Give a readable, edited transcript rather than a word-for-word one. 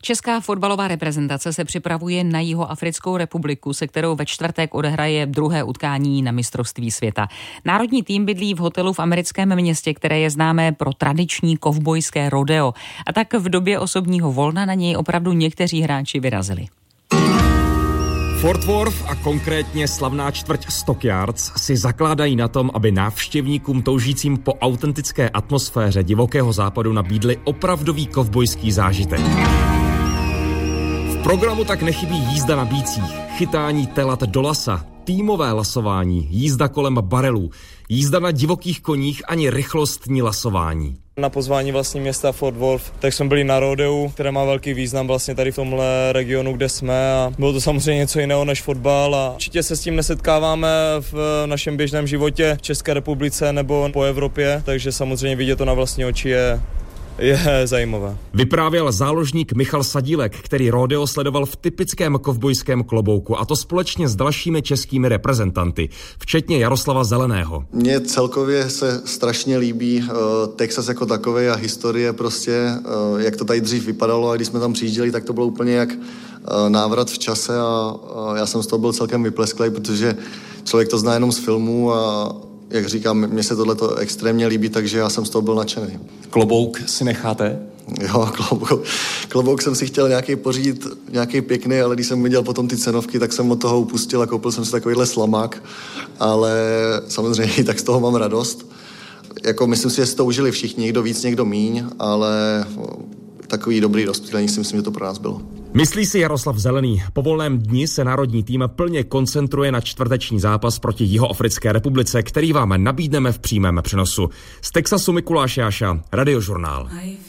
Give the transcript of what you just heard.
Česká fotbalová reprezentace se připravuje na Jihoafrickou republiku, se kterou ve čtvrtek odehraje druhé utkání na mistrovství světa. Národní tým bydlí v hotelu v americkém městě, které je známé pro tradiční kovbojské rodeo. A tak v době osobního volna na něj opravdu někteří hráči vyrazili. Fort Worth a konkrétně slavná čtvrť Stockyards si zakládají na tom, aby návštěvníkům toužícím po autentické atmosféře divokého západu nabídli opravdový kovbojský zážitek. V programu tak nechybí jízda na bících, chytání telat do lasa, týmové lasování, jízda kolem barelů, jízda na divokých koních ani rychlostní lasování. Na pozvání vlastně města Fort Worth, tak jsme byli na rodeu, které má velký význam vlastně tady v tomhle regionu, kde jsme, a bylo to samozřejmě něco jiného než fotbal a určitě se s tím nesetkáváme v našem běžném životě v České republice nebo po Evropě, takže samozřejmě vidět to na vlastní oči je zajímavé. Vyprávěl záložník Michal Sadílek, který rodeo sledoval v typickém kovbojském klobouku, a to společně s dalšími českými reprezentanty, včetně Jaroslava Zeleného. Mně celkově se strašně líbí Texas jako takový a historie prostě, jak to tady dřív vypadalo, a když jsme tam přijížděli, tak to bylo úplně jak návrat v čase a já jsem z toho byl celkem vyplesklej, protože člověk to zná jenom z filmů a jak říkám, mně se tohleto extrémně líbí, takže já jsem z toho byl nadšený. Klobouk si necháte? Jo, klobouk jsem si chtěl nějaký pořídit, nějaký pěkný, ale když jsem viděl potom ty cenovky, tak jsem od toho upustil a koupil jsem si takovýhle slamák, ale samozřejmě tak z toho mám radost. Jako myslím si, že si to užili všichni, někdo víc, někdo míň, ale takový dobrý rozptýlení si myslím, že to pro nás bylo. Myslí si Jaroslav Zelený. Po volném dni se národní tým plně koncentruje na čtvrteční zápas proti Jihoafrické republice, který vám nabídneme v přímém přenosu. Z Texasu Mikuláš Jáša, Radiožurnál.